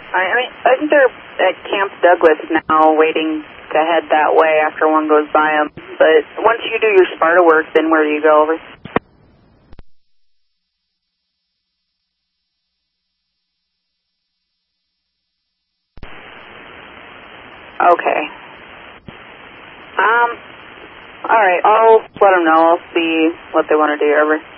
I think they're at Camp Douglas now, waiting to head that way after one goes by them. But once you do your Sparta work, then where do you go? Over? Okay. All right. I'll let them know. I'll see what they want to do. Over.